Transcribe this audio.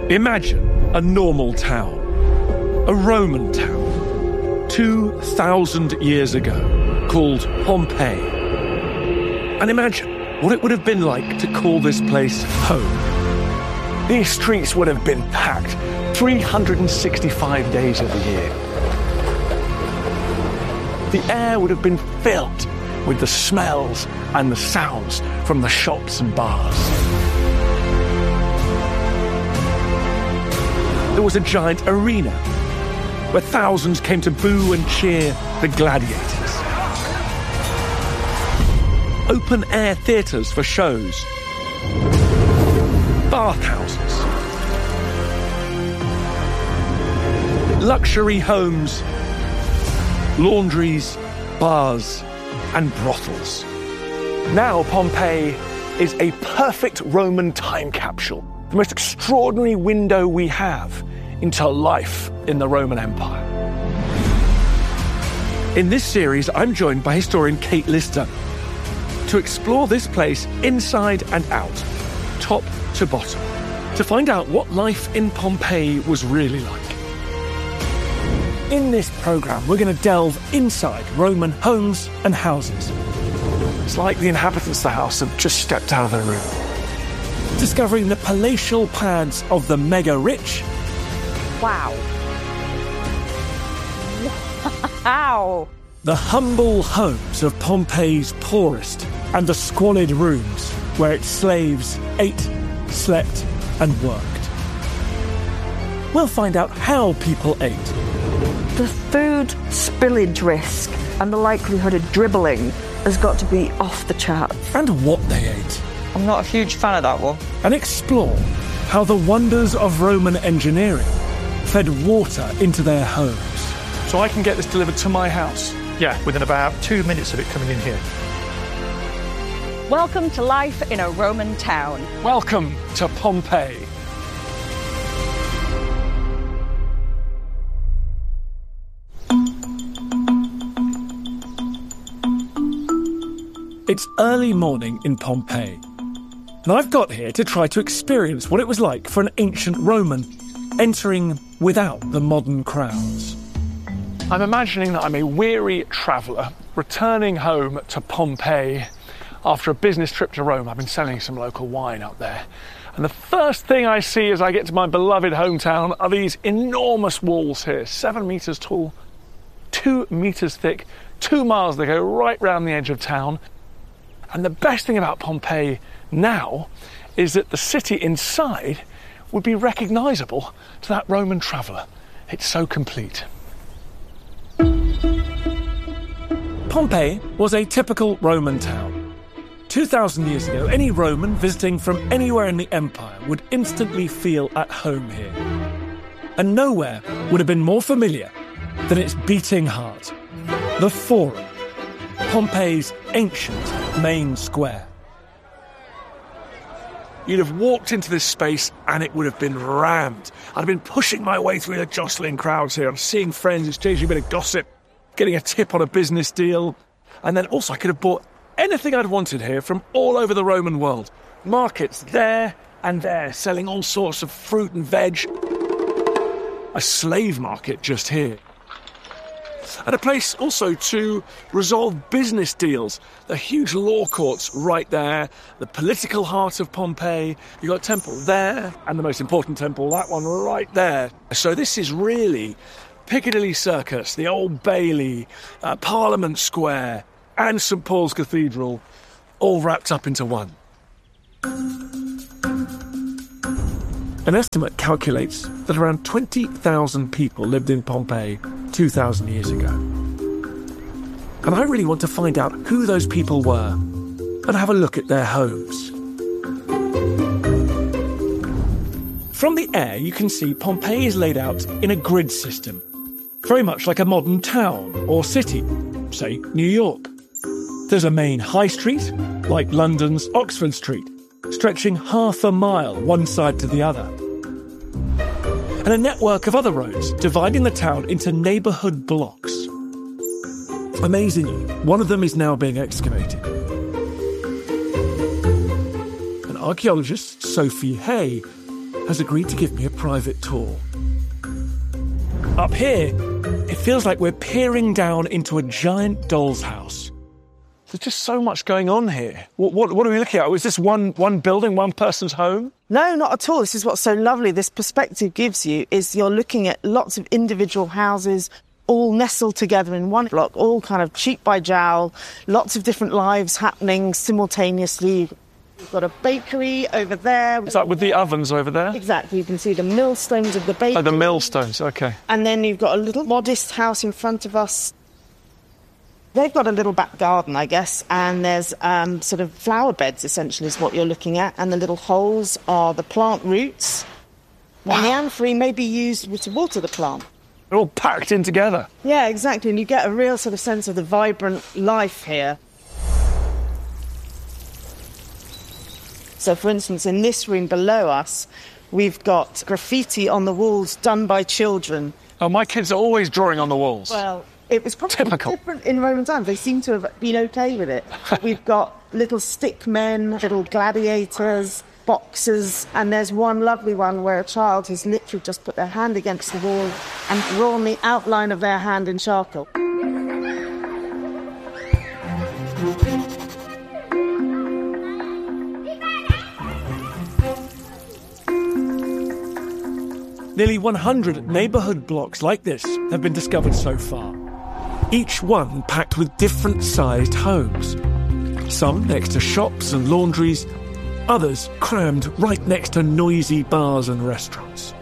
Imagine a normal town, a Roman town, 2,000 years ago, called Pompeii. And imagine what it would have been like to call this place home. These streets would have been packed 365 days of the year. The air would have been filled with the smells and the sounds from the shops and bars. There was a giant arena where thousands came to boo and cheer the gladiators. Open-air theatres for shows. Bathhouses. Luxury homes. Laundries, bars, and brothels. Now Pompeii is a perfect Roman time capsule, the most extraordinary window we have into life in the Roman Empire. In this series, I'm joined by historian Kate Lister to explore this place inside and out, top to bottom, to find out what life in Pompeii was really like. In this programme, we're going to delve inside Roman homes and houses. It's like the inhabitants of the house have just stepped out of their room. Discovering the palatial plans of the mega-rich. Wow. Wow. The humble homes of Pompeii's poorest and the squalid rooms where its slaves ate, slept and worked. We'll find out how people ate. The food spillage risk and the likelihood of dribbling has got to be off the charts. And what they ate. I'm not a huge fan of that one. And explore how the wonders of Roman engineering fed water into their homes. So I can get this delivered to my house? Yeah, within about 2 minutes of it coming in here. Welcome to life in a Roman town. Welcome to Pompeii. It's early morning in Pompeii, and I've got here to try to experience what it was like for an ancient Roman entering without the modern crowds. I'm imagining that I'm a weary traveller returning home to Pompeii after a business trip to Rome. I've been selling some local wine up there. And the first thing I see as I get to my beloved hometown are these enormous walls here, 7 metres tall, 2 metres thick, 2 miles they go right round the edge of town. And the best thing about Pompeii now is that the city inside would be recognisable to that Roman traveller. It's so complete. Pompeii was a typical Roman town. 2,000 years ago, any Roman visiting from anywhere in the empire would instantly feel at home here. And nowhere would have been more familiar than its beating heart, the Forum, Pompeii's ancient main square. You'd have walked into this space and it would have been rammed. I'd have been pushing my way through the jostling crowds here. I'm seeing friends, exchanging a bit of gossip, getting a tip on a business deal. And then also I could have bought anything I'd wanted here from all over the Roman world. Markets there and there, selling all sorts of fruit and veg. A slave market just here. And a place also to resolve business deals. The huge law courts right there, the political heart of Pompeii. You've got a temple there, and the most important temple, that one right there. So this is really Piccadilly Circus, the Old Bailey, Parliament Square, and St Paul's Cathedral, all wrapped up into one. An estimate calculates that around 20,000 people lived in Pompeii 2,000 years ago. And I really want to find out who those people were and have a look at their homes. From the air, you can see Pompeii is laid out in a grid system, very much like a modern town or city, say New York. There's a main high street, like London's Oxford Street, stretching half a mile one side to the other. And a network of other roads dividing the town into neighbourhood blocks. Amazingly, one of them is now being excavated. And archaeologist Sophie Hay has agreed to give me a private tour. Up here, it feels like we're peering down into a giant doll's house. There's just so much going on here. What are we looking at? Is this one building, one person's home? No, not at all. This is what's so lovely. This perspective gives you is you're looking at lots of individual houses all nestled together in one block, all kind of cheek by jowl, lots of different lives happening simultaneously. We've got a bakery over there. Is that with the ovens over there? Exactly. You can see the millstones of the bakery. Oh, the millstones, OK. And then you've got a little modest house in front of us. They've got a little back garden, I guess, and there's sort of flower beds, essentially, is what you're looking at, and the little holes are the plant roots. Wow. And the amphory may be used to water the plant. They're all packed in together. Yeah, exactly, and you get a real sort of sense of the vibrant life here. So, for instance, in this room below us, we've got graffiti on the walls done by children. Oh, my kids are always drawing on the walls. Well, it was probably different in Roman times. They seem to have been OK with it. We've got little stick men, little gladiators, boxers, and there's one lovely one where a child has literally just put their hand against the wall and drawn the outline of their hand in charcoal. Nearly 100 neighbourhood blocks like this have been discovered so far. Each one packed with different-sized homes. Some next to shops and laundries, others crammed right next to noisy bars and restaurants.